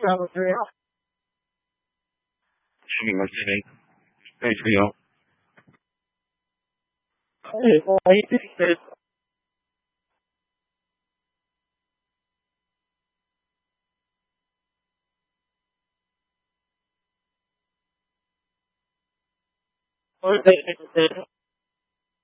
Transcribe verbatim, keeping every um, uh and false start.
Show me what's in it. Thanks, Leo. Hey, well, I think that what they